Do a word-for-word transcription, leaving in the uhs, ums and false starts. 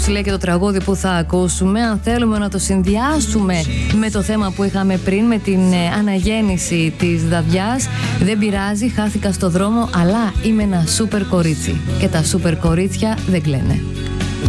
Λέει και το τραγούδι που θα ακούσουμε. Αν θέλουμε να το συνδυάσουμε με το θέμα που είχαμε πριν, με την αναγέννηση της Δαβιάς, δεν πειράζει, χάθηκα στο δρόμο, αλλά είμαι ένα σούπερ κορίτσι. Και τα σούπερ κορίτσια δεν κλαίνε.